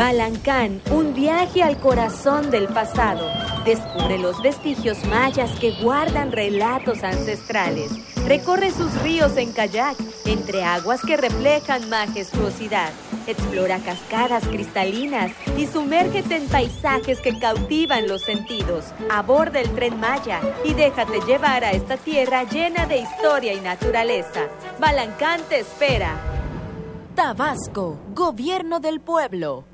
Balancán, un viaje al corazón del pasado. Descubre los vestigios mayas que guardan relatos ancestrales. Recorre sus ríos en kayak, entre aguas que reflejan majestuosidad. Explora cascadas cristalinas y sumérgete en paisajes que cautivan los sentidos. Aborda el Tren Maya y déjate llevar a esta tierra llena de historia y naturaleza. Balancán te espera. Tabasco, Gobierno del Pueblo.